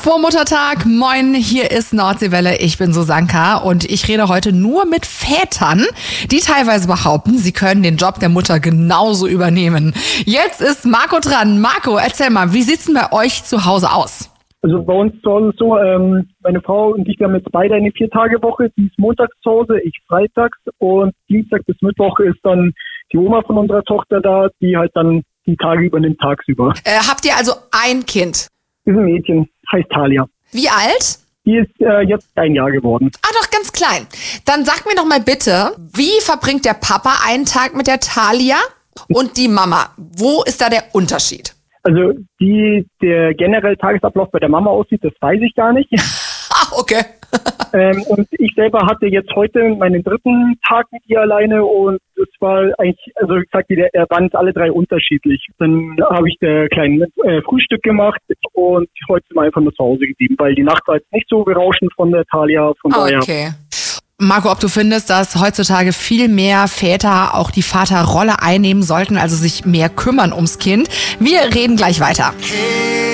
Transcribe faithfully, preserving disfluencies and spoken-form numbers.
vor Muttertag. Moin, hier ist Nordseewelle. Ich bin Susanka und ich rede heute nur mit Vätern, die teilweise behaupten, sie können den Job der Mutter genauso übernehmen. Jetzt ist Marco dran. Marco, erzähl mal, wie sieht's denn bei euch zu Hause aus? Also bei uns zu Hause ist so, ähm, meine Frau und ich, wir haben jetzt beide eine Vier-Tage-Woche. Sie ist montags zu Hause, ich freitags, und Dienstag bis Mittwoch ist dann die Oma von unserer Tochter da, die halt dann die Tage übernimmt tagsüber. Äh, habt ihr also ein Kind? Das ist ein Mädchen, heißt Talia. Wie alt? Die ist äh, jetzt ein Jahr geworden. Ah, doch ganz klein. Dann sag mir doch mal bitte, wie verbringt der Papa einen Tag mit der Talia und die Mama? Wo ist da der Unterschied? Also wie der generelle Tagesablauf bei der Mama aussieht, das weiß ich gar nicht. Ah, okay. ähm, und ich selber hatte jetzt heute meinen dritten Tag mit ihr alleine und es war eigentlich, also ich sag dir, er waren alle drei unterschiedlich. Dann habe ich der kleinen äh, Frühstück gemacht und heute sind wir einfach nur zu Hause geblieben, weil die Nacht war jetzt nicht so berauschend von der Talia, von daher. Okay. Marco, ob du findest, dass heutzutage viel mehr Väter auch die Vaterrolle einnehmen sollten, also sich mehr kümmern ums Kind? Wir reden gleich weiter.